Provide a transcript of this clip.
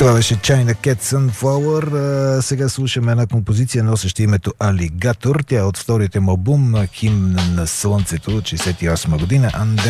Това беше China Cat Sunflower. Сега слушаме една композиция, носеща името Алигатор. Тя е от вторите му албум Химн на слънцето, 68 година.